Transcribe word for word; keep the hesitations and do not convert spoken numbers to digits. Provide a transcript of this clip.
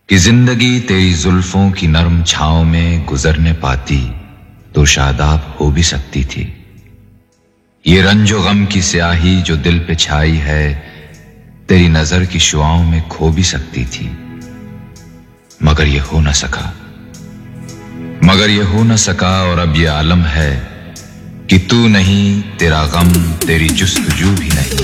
कि जिंदगी तेरी जुल्फों की नरम छांव में गुजरने पाती तो शादाब हो भी सकती थी। ये रंजो गम की स्याही जो दिल पे छाई है तेरी नजर की शुआओं में खो भी सकती थी। मगर ये हो न सका, मगर ये हो न सका और अब ये आलम है कि तू नहीं, तेरा गम, तेरी जुस्तजू भी नहीं।